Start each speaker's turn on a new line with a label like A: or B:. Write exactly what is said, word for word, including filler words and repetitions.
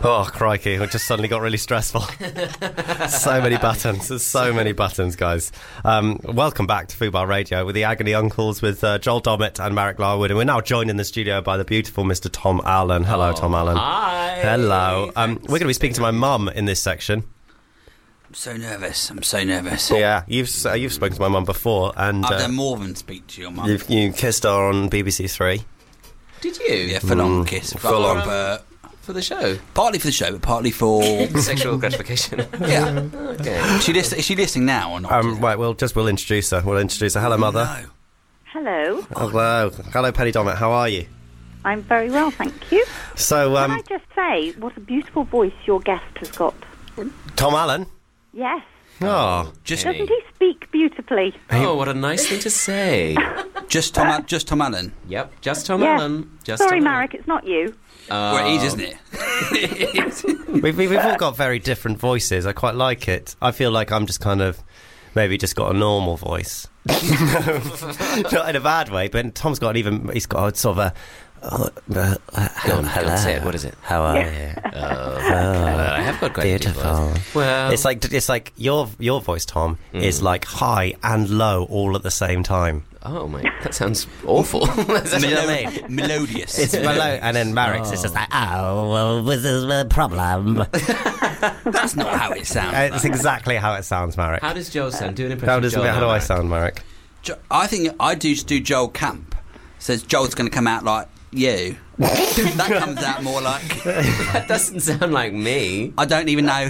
A: Oh, crikey, it just suddenly got really stressful. So many buttons. There's so many buttons, guys. Um, welcome back to Fubar Radio with the Agony Uncles with uh, Joel Dommett and Marek Larwood. And we're now joined in the studio by the beautiful Mister Tom Allen. Hello, oh, Tom Allen.
B: Hi.
A: Hello. Um, we're going to be speaking to my mum in this section.
C: I'm so nervous. I'm so nervous.
A: Yeah, you've uh, you've spoken to my mum before. and
C: I've
A: uh,
C: done more than speak to your mum.
A: You've, you kissed her on B B C Three.
B: Did you?
C: Yeah, full-on mm, kiss.
A: Full-on.
C: Uh,
B: for the show?
C: Partly for the show, but partly for...
B: sexual gratification.
C: Yeah.
B: Okay.
C: Is she, lis- is she listening now or not?
A: Um, right, we'll just we'll introduce her. We'll introduce her. Hello, Mother.
C: No.
D: Hello.
A: Hello. Hello, Penny Dommett. How are you?
D: I'm very well, thank you.
A: So, um...
D: Can I just say, what a beautiful voice your guest has got.
A: Tom Allen?
D: Yes.
A: Oh,
C: just
D: Doesn't he speak beautifully?
B: Oh, what a nice thing to say.
C: just Tom, just Tom Allen.
B: Yep, just Tom
D: yes.
B: Allen. Just
D: Sorry,
B: Tom
D: Marek,
B: Allen.
D: it's not you.
B: Uh,
C: well, it is, isn't it?
A: we've, we've all got very different voices. I quite like it. I feel like I'm just kind of maybe just got a normal voice. Not in a bad way, but Tom's got an even. He's got a sort of a. Uh, uh, uh,
B: Go on, hello. Go on, say it. What is it?
A: How are
D: yeah.
A: you?
B: Oh, uh, I have got quite
A: beautiful.
B: Well,
A: it's like it's like your your voice, Tom, mm. is like high and low all at the same time.
B: Oh my, that sounds awful. That's
C: Melo-
B: what I mean.
C: Melodious.
A: It's melodious, and then Marek's
B: oh.
A: is just like, oh, well, this is the problem.
C: That's not how it sounds.
A: It's exactly how it sounds, Marek.
B: How does Joel sound? Do an impression
A: How
B: of
A: does
B: Joel
A: how do
B: now,
A: I
B: Marek.
A: sound, Marek?
C: Jo- I think I do just do Joel Camp. Says Joel's going to come out like you. That comes out more like...
B: That doesn't sound like me.
C: I don't even know